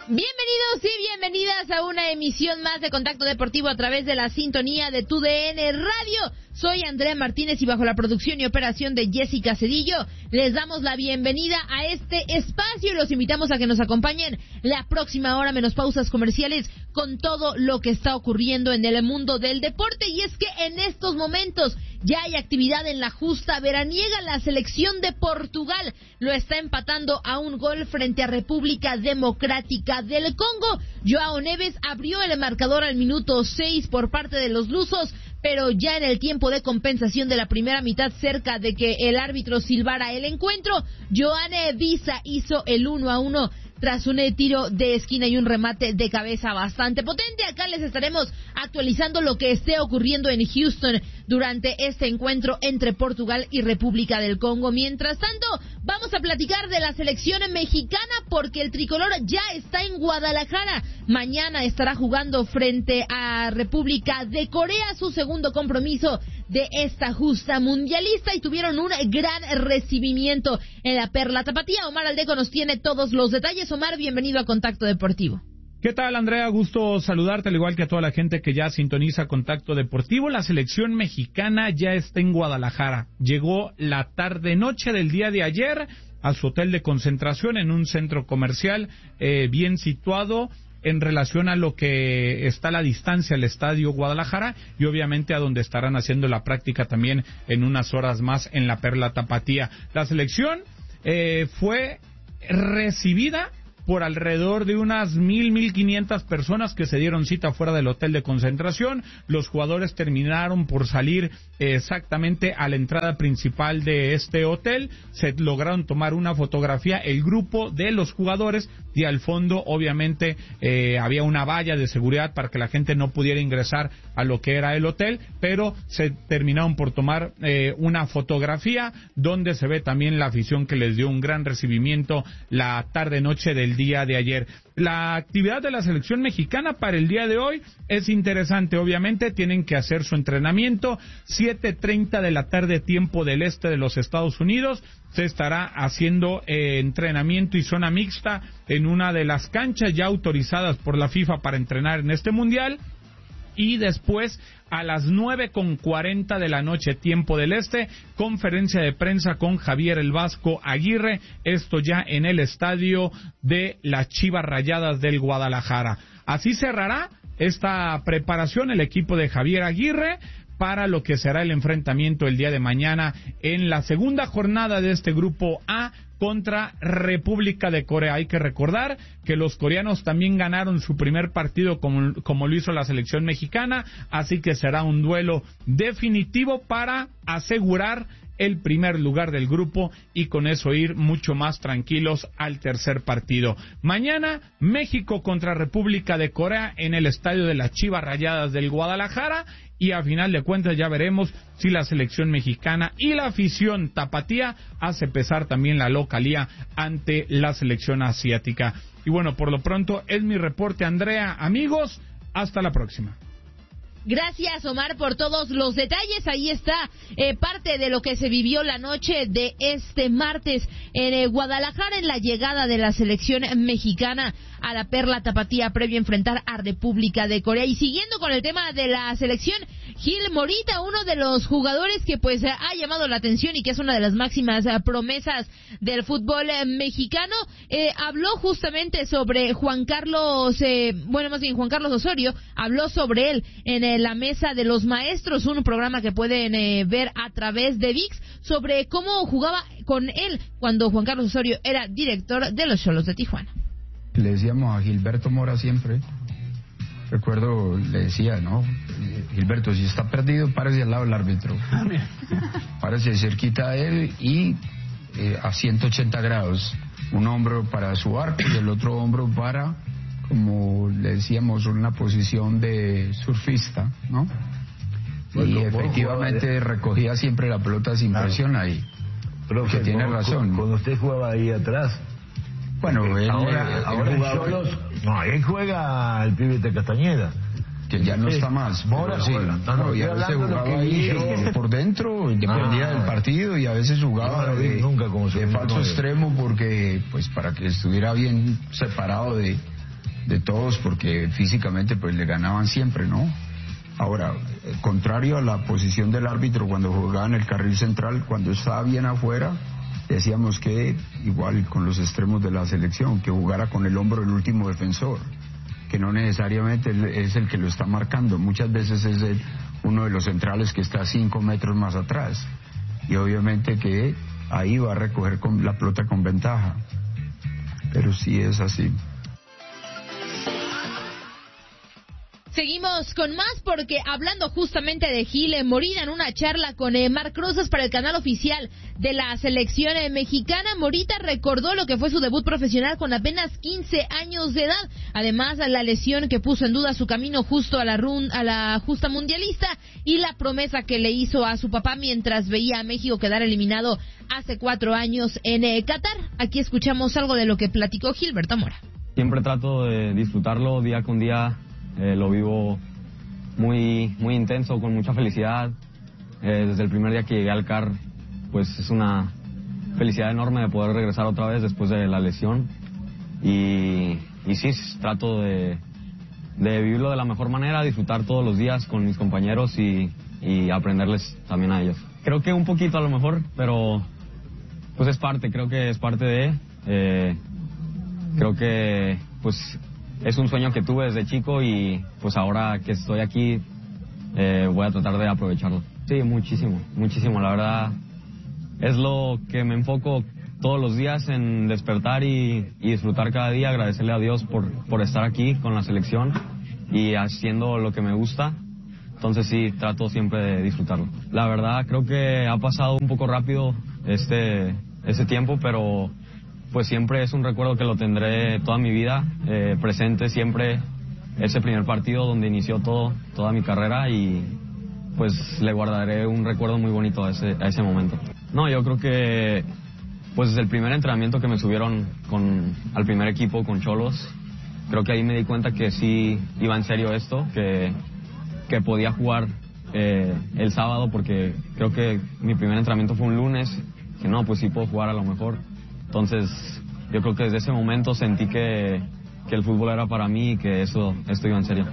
Bienvenidos y bienvenidas a una emisión más de Contacto Deportivo a través de la sintonía de TUDN Radio. Soy Andrea Martínez y bajo la producción y operación de Jessica Cedillo les damos la bienvenida a este espacio y los invitamos a que nos acompañen la próxima hora menos pausas comerciales con todo lo que está ocurriendo en el mundo del deporte. Y es que en estos momentos ya hay actividad en la justa veraniega. La selección de Portugal lo está empatando a un gol frente a República Democrática del Congo. Joao Neves abrió el marcador al minuto 6 por parte de los lusos, pero ya en el tiempo de compensación de la primera mitad, cerca de que el árbitro silbara el encuentro, Yoane Wissa hizo el 1-1 tras un tiro de esquina y un remate de cabeza bastante potente. Acá les estaremos actualizando lo que esté ocurriendo en Houston durante este encuentro entre Portugal y República del Congo. Mientras tanto, vamos a platicar de la selección mexicana porque el tricolor ya está en Guadalajara. Mañana estará jugando frente a República de Corea, su segundo compromiso de esta justa mundialista, y tuvieron un gran recibimiento en la Perla Tapatía. Omar Aldeco nos tiene todos los detalles. Omar, bienvenido a Contacto Deportivo. ¿Qué tal, Andrea? Gusto saludarte, al igual que a toda la gente que ya sintoniza Contacto Deportivo. La selección mexicana ya está en Guadalajara. Llegó la tarde-noche del día de ayer a su hotel de concentración en un centro comercial bien situado en relación a lo que está a la distancia al Estadio Guadalajara y obviamente a donde estarán haciendo la práctica también en unas horas más en la Perla Tapatía. La selección fue recibida por alrededor de unas 1,500 personas que se dieron cita fuera del hotel de concentración. Los jugadores terminaron por salir exactamente a la entrada principal de este hotel. Se lograron tomar una fotografía, el grupo de los jugadores, y al fondo obviamente había una valla de seguridad para que la gente no pudiera ingresar a lo que era el hotel, pero se terminaron por tomar una fotografía donde se ve también la afición que les dio un gran recibimiento la tarde-noche del día de ayer. La actividad de la selección mexicana para el día de hoy es interesante. Obviamente tienen que hacer su entrenamiento 7:30 de la tarde, tiempo del este de los Estados Unidos. Se estará haciendo entrenamiento y zona mixta en una de las canchas ya autorizadas por la FIFA para entrenar en este mundial. Y después, a las 9:40 de la noche, tiempo del este, conferencia de prensa con Javier El Vasco Aguirre, esto ya en el estadio de las Chivas Rayadas del Guadalajara. Así cerrará esta preparación el equipo de Javier Aguirre para lo que será el enfrentamiento el día de mañana en la segunda jornada de este grupo A contra República de Corea. Hay que recordar que los coreanos también ganaron su primer partido como lo hizo la selección mexicana, así que será un duelo definitivo para asegurar el primer lugar del grupo y con eso ir mucho más tranquilos al tercer partido. Mañana, México contra República de Corea en el estadio de las Chivas Rayadas del Guadalajara, y a final de cuentas ya veremos si la selección mexicana y la afición tapatía hace pesar también la localía ante la selección asiática. Y bueno, por lo pronto es mi reporte, Andrea. Amigos, hasta la próxima. Gracias, Omar, por todos los detalles. Ahí está parte de lo que se vivió la noche de este martes en Guadalajara en la llegada de la selección mexicana a la Perla Tapatía previo a enfrentar a República de Corea. Y siguiendo con el tema de la selección, Gil Morita, uno de los jugadores que pues ha llamado la atención y que es una de las máximas promesas del fútbol mexicano, habló justamente sobre Juan Carlos Osorio, habló sobre él en la mesa de los maestros, un programa que pueden ver a través de ViX, sobre cómo jugaba con él cuando Juan Carlos Osorio era director de los Xolos de Tijuana. Le decíamos a Gilberto Mora siempre, recuerdo, le decía, ¿no? Gilberto, si está perdido, párese al lado del árbitro. Párese cerquita a él y a 180 grados. Un hombro para su arco y el otro hombro para, como le decíamos, una posición de surfista, ¿no? Y efectivamente recogía siempre la pelota sin presión ahí. Pero que tiene razón. Cuando usted jugaba ahí atrás, bueno, él él juega el pibe de Castañeda, que ya no está más. Mora sí, y a veces jugaba ahí por dentro, dependía del partido, y a veces jugaba nunca como de falso extremo, porque pues para que estuviera bien separado de de todos, porque físicamente pues le ganaban siempre, ¿no? Ahora, contrario a la posición del árbitro cuando jugaba en el carril central, cuando estaba bien afuera, decíamos que igual con los extremos de la selección, que jugara con el hombro el último defensor, que no necesariamente es el que lo está marcando, muchas veces es uno de los centrales que está 5 metros más atrás, y obviamente que ahí va a recoger la pelota con ventaja, pero sí es así. Seguimos con más porque hablando justamente de Gil Morita en una charla con Marc Rosas para el canal oficial de la selección mexicana, Morita recordó lo que fue su debut profesional con apenas 15 años de edad, además la lesión que puso en duda su camino justo a la justa mundialista y la promesa que le hizo a su papá mientras veía a México quedar eliminado hace 4 años en Qatar. Aquí escuchamos algo de lo que platicó Gilberto Mora. Siempre trato de disfrutarlo día con día. Lo vivo muy intenso, con mucha felicidad. Desde el primer día que llegué al CAR, pues es una felicidad enorme de poder regresar otra vez después de la lesión. Y sí, trato de vivirlo de la mejor manera, disfrutar todos los días con mis compañeros y aprenderles también a ellos. Creo que un poquito a lo mejor, pero pues creo que es parte de... creo que pues... es un sueño que tuve desde chico y pues ahora que estoy aquí voy a tratar de aprovecharlo. Sí, muchísimo, la verdad es lo que me enfoco todos los días, en despertar y disfrutar cada día, agradecerle a Dios por estar aquí con la selección y haciendo lo que me gusta. Entonces sí, trato siempre de disfrutarlo. La verdad creo que ha pasado un poco rápido ese tiempo, pero pues siempre es un recuerdo que lo tendré toda mi vida, presente siempre ese primer partido donde inició toda mi carrera, y pues le guardaré un recuerdo muy bonito a ese momento. No, yo creo que pues desde el primer entrenamiento que me subieron al primer equipo con Xolos, creo que ahí me di cuenta que sí iba en serio esto, que podía jugar el sábado, porque creo que mi primer entrenamiento fue un lunes, que no, pues sí puedo jugar a lo mejor. Entonces, yo creo que desde ese momento sentí que el fútbol era para mí y que esto iba en serio.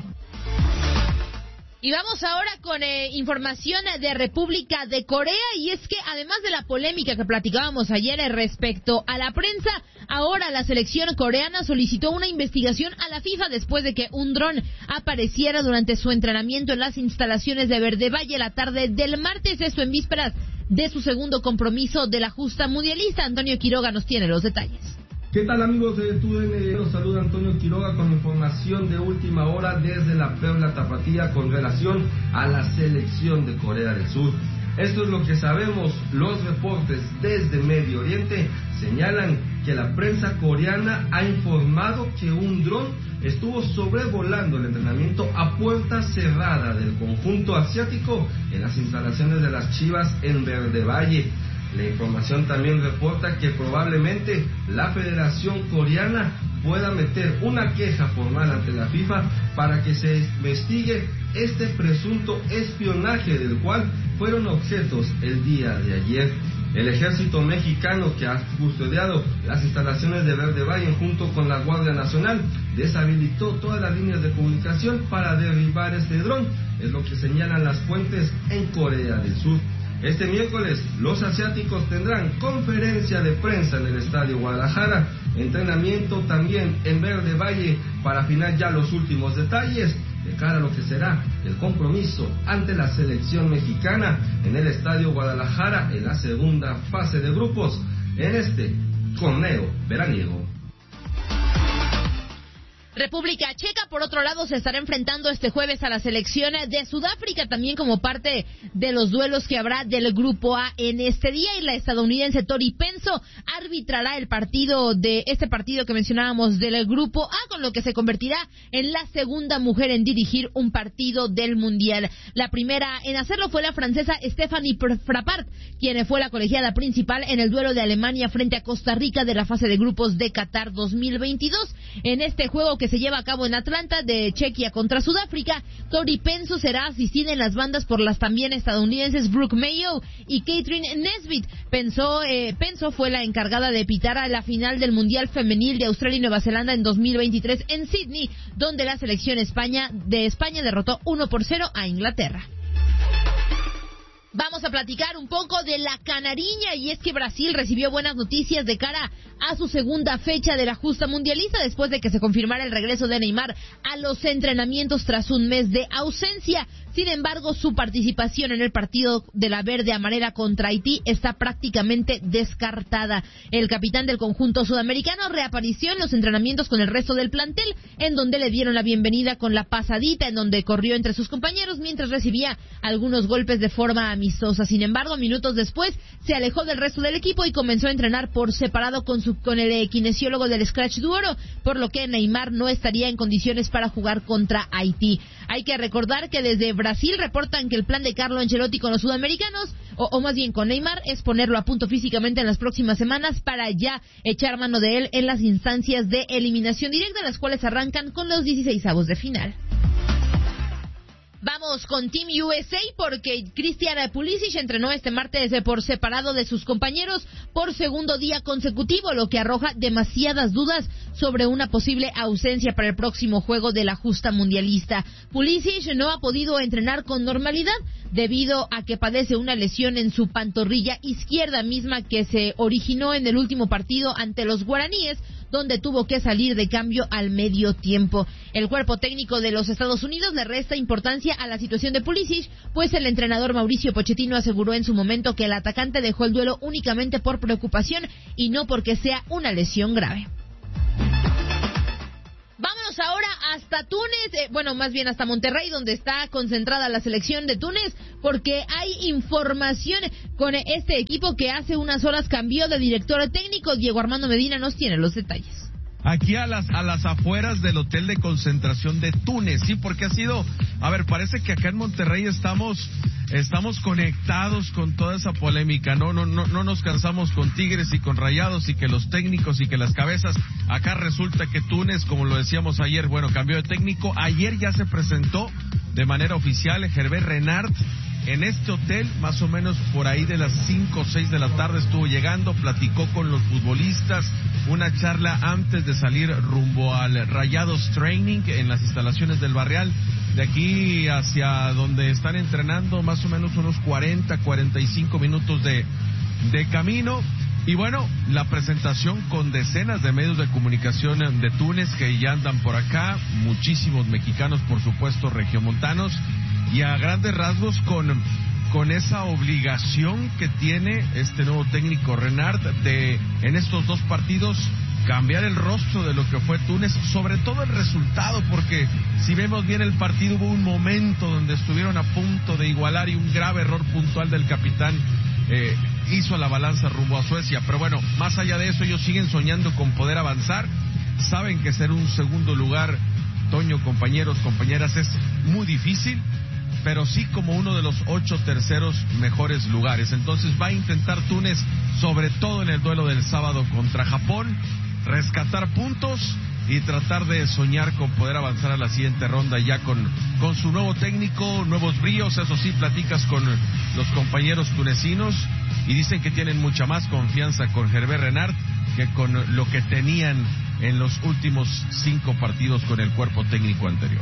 Y vamos ahora con información de República de Corea, y es que además de la polémica que platicábamos ayer respecto a la prensa, ahora la selección coreana solicitó una investigación a la FIFA después de que un dron apareciera durante su entrenamiento en las instalaciones de Verde Valle la tarde del martes, esto en vísperas de su segundo compromiso de la justa mundialista. Antonio Quiroga nos tiene los detalles. ¿Qué tal, amigos de TUDN? Los saluda Antonio Quiroga con información de última hora desde la Puebla Tapatía con relación a la selección de Corea del Sur. Esto es lo que sabemos. Los reportes desde Medio Oriente señalan que la prensa coreana ha informado que un dron estuvo sobrevolando el entrenamiento a puerta cerrada del conjunto asiático en las instalaciones de las Chivas en Verde Valle. La información también reporta que probablemente la Federación Coreana pueda meter una queja formal ante la FIFA para que se investigue este presunto espionaje del cual fueron objetos el día de ayer. El ejército mexicano, que ha custodiado las instalaciones de Verde Valle junto con la Guardia Nacional, deshabilitó todas las líneas de comunicación para derribar este dron, es lo que señalan las fuentes en Corea del Sur. Este miércoles, los asiáticos tendrán conferencia de prensa en el Estadio Guadalajara, entrenamiento también en Verde Valle para afinar ya los últimos detalles de cara a lo que será el compromiso ante la selección mexicana en el Estadio Guadalajara en la segunda fase de grupos en este torneo veraniego. República Checa, por otro lado, se estará enfrentando este jueves a la selección de Sudáfrica, también como parte de los duelos que habrá del Grupo A en este día, y la estadounidense Tori Penso arbitrará este partido que mencionábamos del Grupo A, con lo que se convertirá en la segunda mujer en dirigir un partido del Mundial. La primera en hacerlo fue la francesa Stephanie Frappart, quien fue la colegiada principal en el duelo de Alemania frente a Costa Rica de la fase de grupos de Qatar 2022. En este juego que que se lleva a cabo en Atlanta de Chequia contra Sudáfrica, Tori Penso será asistida en las bandas por las también estadounidenses Brooke Mayo y Catherine Nesbitt. Penso fue la encargada de pitar a la final del Mundial Femenil de Australia y Nueva Zelanda en 2023 en Sydney, donde la selección de España derrotó 1-0 a Inglaterra. Vamos a platicar un poco de la canariña, y es que Brasil recibió buenas noticias de cara a su segunda fecha de la justa mundialista después de que se confirmara el regreso de Neymar a los entrenamientos tras un mes de ausencia. Sin embargo, su participación en el partido de la verde amarela contra Haití está prácticamente descartada. El capitán del conjunto sudamericano reapareció en los entrenamientos con el resto del plantel, en donde le dieron la bienvenida con la pasadita, en donde corrió entre sus compañeros mientras recibía algunos golpes de forma amistosa. Sin embargo, minutos después se alejó del resto del equipo y comenzó a entrenar por separado con el kinesiólogo del Scratch Duoro, por lo que Neymar no estaría en condiciones para jugar contra Haití. Hay que recordar que desde Brasil reportan que el plan de Carlo Ancelotti con los sudamericanos, o más bien con Neymar, es ponerlo a punto físicamente en las próximas semanas para ya echar mano de él en las instancias de eliminación directa, las cuales arrancan con los 16avos de final. Vamos con Team USA porque Christian Pulisic entrenó este martes por separado de sus compañeros por segundo día consecutivo, lo que arroja demasiadas dudas sobre una posible ausencia para el próximo juego de la justa mundialista. Pulisic no ha podido entrenar con normalidad debido a que padece una lesión en su pantorrilla izquierda, misma que se originó en el último partido ante los guaraníes, donde tuvo que salir de cambio al medio tiempo. El cuerpo técnico de los Estados Unidos le resta importancia a la situación de Pulisic, pues el entrenador Mauricio Pochettino aseguró en su momento que el atacante dejó el duelo únicamente por preocupación y no porque sea una lesión grave. Vámonos ahora hasta Túnez, más bien hasta Monterrey, donde está concentrada la selección de Túnez, porque hay información con este equipo que hace unas horas cambió de director técnico. Diego Armando Medina nos tiene los detalles. Aquí a las afueras del hotel de concentración de Túnez, sí, porque parece que acá en Monterrey estamos conectados con toda esa polémica, no nos cansamos con Tigres y con Rayados y que los técnicos y que las cabezas. Acá resulta que Túnez, como lo decíamos ayer, cambió de técnico. Ayer ya se presentó de manera oficial Hervé Renard en este hotel, más o menos por ahí de las 5 o 6 de la tarde estuvo llegando, platicó con los futbolistas, una charla antes de salir rumbo al Rayados Training en las instalaciones del Barrial. De aquí hacia donde están entrenando, más o menos unos 40-45 minutos de camino. Y la presentación con decenas de medios de comunicación de Túnez que ya andan por acá, muchísimos mexicanos, por supuesto, regiomontanos, y a grandes rasgos con esa obligación que tiene este nuevo técnico Renard de, en estos dos partidos, cambiar el rostro de lo que fue Túnez, sobre todo el resultado, porque si vemos bien el partido hubo un momento donde estuvieron a punto de igualar y un grave error puntual del capitán hizo la balanza rumbo a Suecia. Pero más allá de eso, ellos siguen soñando con poder avanzar. Saben que ser un segundo lugar, Toño, compañeros, compañeras, es muy difícil, pero sí como uno de los 8 terceros mejores lugares. Entonces va a intentar Túnez, sobre todo en el duelo del sábado contra Japón, rescatar puntos y tratar de soñar con poder avanzar a la siguiente ronda ya con su nuevo técnico, nuevos bríos. Eso sí, platicas con los compañeros tunecinos y dicen que tienen mucha más confianza con Hervé Renard que con lo que tenían en los últimos 5 partidos con el cuerpo técnico anterior.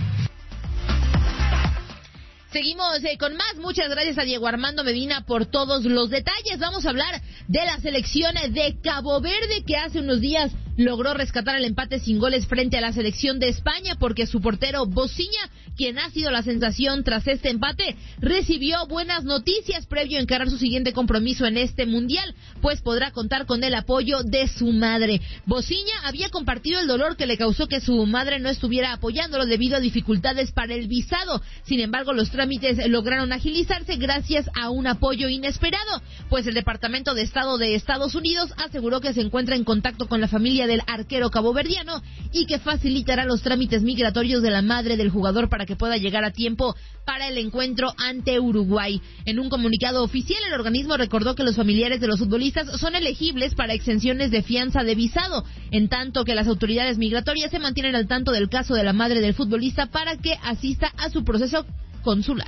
Seguimos con más. Muchas gracias a Diego Armando Medina por todos los detalles. Vamos a hablar de la selección de Cabo Verde, que hace unos días logró rescatar el empate sin goles frente a la selección de España, porque su portero Bociña, quien ha sido la sensación tras este empate, recibió buenas noticias previo a encarar su siguiente compromiso en este mundial, pues podrá contar con el apoyo de su madre. Bociña había compartido el dolor que le causó que su madre no estuviera apoyándolo debido a dificultades para el visado. Sin embargo, los trámites lograron agilizarse gracias a un apoyo inesperado, pues el Departamento de Estado de Estados Unidos aseguró que se encuentra en contacto con la familia de del arquero caboverdiano y que facilitará los trámites migratorios de la madre del jugador para que pueda llegar a tiempo para el encuentro ante Uruguay. En un comunicado oficial, el organismo recordó que los familiares de los futbolistas son elegibles para exenciones de fianza de visado, en tanto que las autoridades migratorias se mantienen al tanto del caso de la madre del futbolista para que asista a su proceso consular.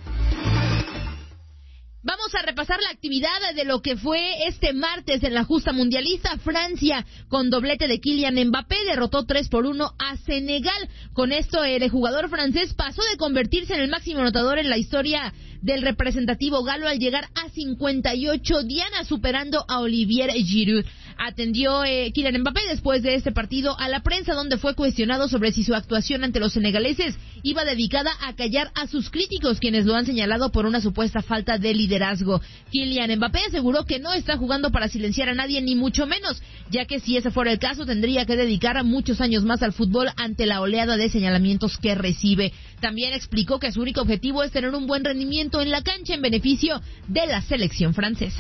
Vamos a repasar la actividad de lo que fue este martes en la justa mundialista. Francia, con doblete de Kylian Mbappé, derrotó 3-1 a Senegal. Con esto, el jugador francés pasó de convertirse en el máximo anotador en la historia del representativo galo al llegar a 58 dianas, superando a Olivier Giroud. Atendió Kylian Mbappé después de este partido a la prensa, donde fue cuestionado sobre si su actuación ante los senegaleses iba dedicada a callar a sus críticos, quienes lo han señalado por una supuesta falta de liderazgo. Kylian Mbappé aseguró que no está jugando para silenciar a nadie, ni mucho menos, ya que si ese fuera el caso, tendría que dedicar muchos años más al fútbol ante la oleada de señalamientos que recibe. También explicó que su único objetivo es tener un buen rendimiento en la cancha en beneficio de la selección francesa.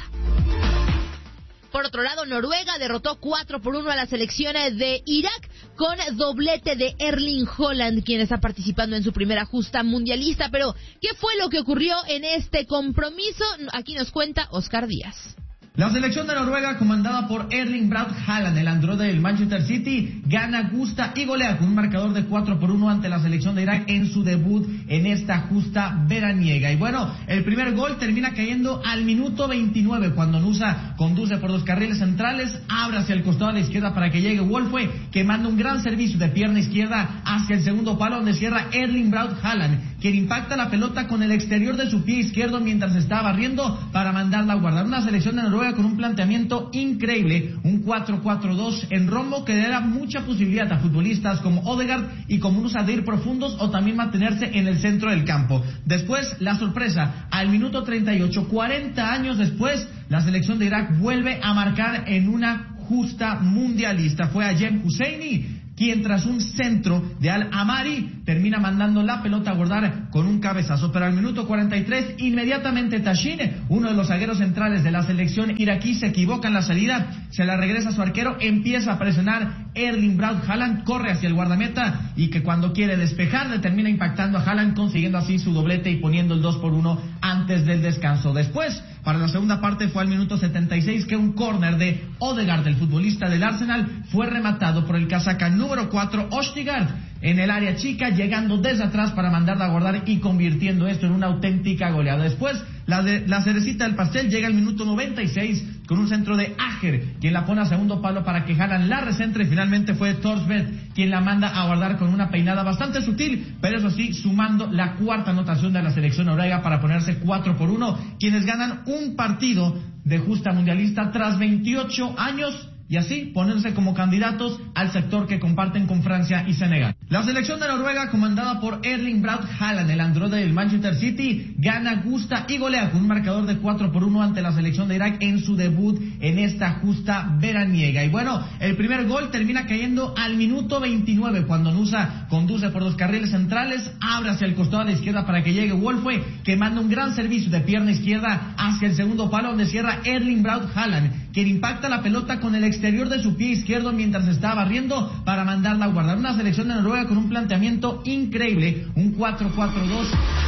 Por otro lado, Noruega derrotó 4-1 a la selección de Irak con doblete de Erling Haaland, quien está participando en su primera justa mundialista. Pero, ¿qué fue lo que ocurrió en este compromiso? Aquí nos cuenta Oscar Díaz. La selección de Noruega, comandada por Erling Braut Haaland, el androide del Manchester City, gana justa y golea con un marcador de 4-1 ante la selección de Irak en su debut en esta justa veraniega. Y bueno, el primer gol termina cayendo al minuto 29, cuando Nusa conduce por los carriles centrales, abre hacia el costado de la izquierda para que llegue Wolfe, que manda un gran servicio de pierna izquierda hacia el segundo palo, donde cierra Erling Braut Haaland, quien impacta la pelota con el exterior de su pie izquierdo mientras está barriendo para mandarla a guardar. Una selección de Noruega con un planteamiento increíble, un 4-4-2 en rombo que le da mucha posibilidad a futbolistas como Odegaard y como Nusa de ir profundos o también mantenerse en el centro del campo. Después, la sorpresa, al minuto 38, 40 años después, la selección de Irak vuelve a marcar en una justa mundialista. Fue Ayem Husseini quien tras un centro de Al-Amari termina mandando la pelota a guardar con un cabezazo. Pero al minuto 43, inmediatamente Tashine, uno de los zagueros centrales de la selección iraquí, se equivoca en la salida, se la regresa a su arquero, empieza a presionar Erling Braut Haaland, corre hacia el guardameta y que cuando quiere despejar le termina impactando a Haaland, consiguiendo así su doblete y poniendo el 2-1 antes del descanso. Después, para la segunda parte, fue al minuto 76 que un córner de Odegaard, el futbolista del Arsenal, fue rematado por el casaca número 4, Østigard, en el área chica, llegando desde atrás para mandarla a guardar y convirtiendo esto en una auténtica goleada. Después, la cerecita del pastel llega al minuto 96 con un centro de Ajer, quien la pone a segundo palo para que Haaland la recentre, y finalmente fue Thorsvedt quien la manda a guardar con una peinada bastante sutil, pero eso sí, sumando la cuarta anotación de la selección noruega para ponerse 4-1, quienes ganan un partido de justa mundialista tras 28 años y así ponerse como candidatos al sector que comparten con Francia y Senegal. La selección de Noruega, comandada por Erling Braut Haaland, el androide del Manchester City, gana justa y golea con un marcador de 4-1 ante la selección de Irak en su debut en esta justa veraniega. Y bueno, el primer gol termina cayendo al minuto 29, cuando Nusa conduce por los carriles centrales, abre hacia el costado de la izquierda para que llegue Wolfe, que manda un gran servicio de pierna izquierda hacia el segundo palo, donde cierra Erling Braut Haaland, quien impacta la pelota con el exterior de su pie izquierdo mientras está barriendo para mandarla a guardar. Una selección de Noruega con un planteamiento increíble, un 4-4-2.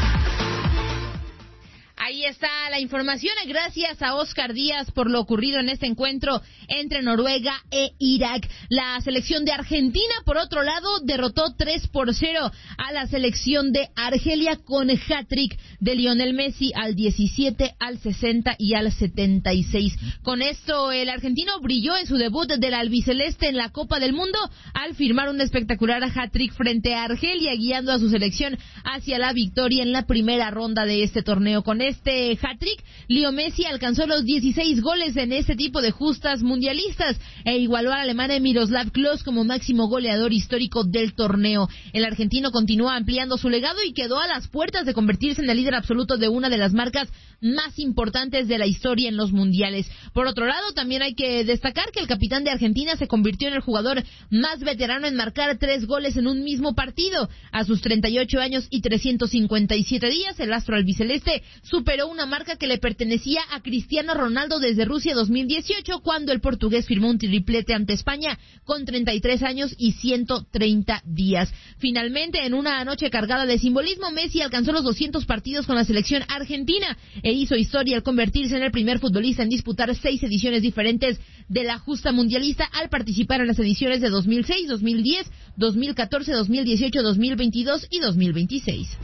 Ahí está la información. Gracias a Oscar Díaz por lo ocurrido en este encuentro entre Noruega e Irak. La selección de Argentina, por otro lado, derrotó 3-0 a la selección de Argelia con hat-trick de Lionel Messi al 17, al 60 y al 76. Con esto, el argentino brilló en su debut del albiceleste en la Copa del Mundo al firmar un espectacular hat-trick frente a Argelia, guiando a su selección hacia la victoria en la primera ronda de este torneo. Con este hat-trick, Leo Messi alcanzó los 16 goles en este tipo de justas mundialistas e igualó al alemán Miroslav Klose como máximo goleador histórico del torneo. El argentino continúa ampliando su legado y quedó a las puertas de convertirse en el líder absoluto de una de las marcas más importantes de la historia en los mundiales. Por otro lado, también hay que destacar que el capitán de Argentina se convirtió en el jugador más veterano en marcar 3 goles en un mismo partido. A sus 38 años y 357 días, el astro albiceleste superó superó una marca que le pertenecía a Cristiano Ronaldo desde Rusia 2018, cuando el portugués firmó un triplete ante España con 33 años y 130 días. Finalmente, en una noche cargada de simbolismo, Messi alcanzó los 200 partidos con la selección argentina e hizo historia al convertirse en el primer futbolista en disputar 6 ediciones diferentes de la justa mundialista al participar en las ediciones de 2006, 2010, 2014, 2018, 2022 y 2026.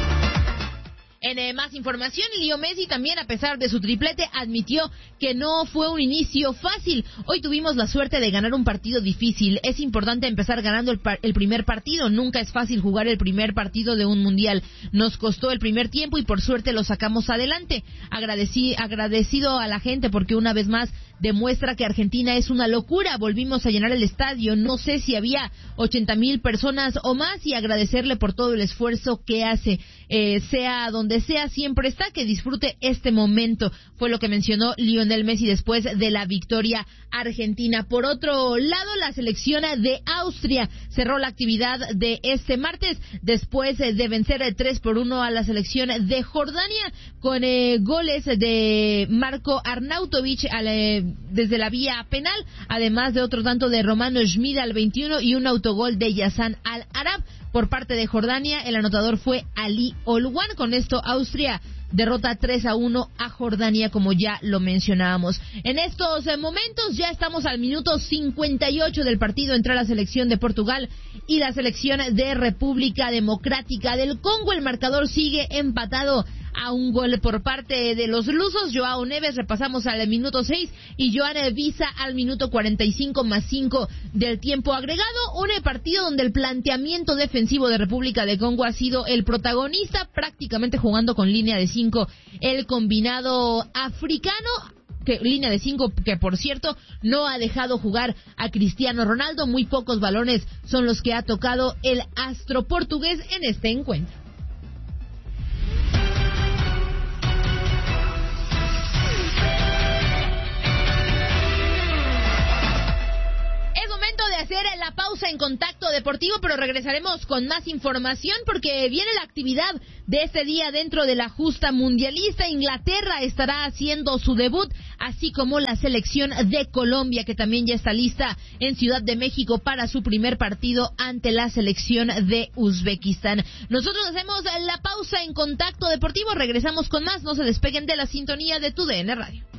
En más información, Leo Messi también, a pesar de su triplete, admitió que no fue un inicio fácil. Hoy tuvimos la suerte de ganar un partido difícil. Es importante empezar ganando el primer partido. Nunca es fácil jugar el primer partido de un mundial. Nos costó el primer tiempo y por suerte lo sacamos adelante. Agradecido a la gente porque una vez más demuestra que Argentina es una locura. Volvimos a llenar el estadio. No sé si había 80,000 personas o más, y agradecerle por todo el esfuerzo que hace. Sea donde sea, siempre está, que disfrute este momento, fue lo que mencionó Lionel Messi después de la victoria argentina. Por otro lado, la selección de Austria cerró la actividad de este martes después de vencer 3-1 a la selección de Jordania, con goles de Marko Arnautovic desde la vía penal, además de otro tanto de Romano Schmid al 21 y un autogol de Yassan Al-Arab. Por parte de Jordania, el anotador fue Ali Olwan. Con esto, Austria derrota 3-1 a Jordania, como ya lo mencionábamos. En estos momentos ya estamos al minuto 58 del partido entre la selección de Portugal y la selección de República Democrática del Congo. El marcador sigue empatado a un gol por parte de los lusos. Joao Neves, repasamos, al minuto 6 y Joan Visa al minuto 45 más 5 del tiempo agregado. Un partido donde el planteamiento defensivo de República de Congo ha sido el protagonista, prácticamente jugando con línea de 5 el combinado africano. Línea de 5 que, por cierto, no ha dejado jugar a Cristiano Ronaldo. Muy pocos balones son los que ha tocado el astro portugués en este encuentro. Hacer la pausa en Contacto Deportivo, pero regresaremos con más información porque viene la actividad de este día dentro de la justa mundialista. Inglaterra estará haciendo su debut, así como la selección de Colombia, que también ya está lista en Ciudad de México para su primer partido ante la selección de Uzbekistán. Nosotros hacemos la pausa en Contacto Deportivo, regresamos con más. No se despeguen de la sintonía de TUDN Radio.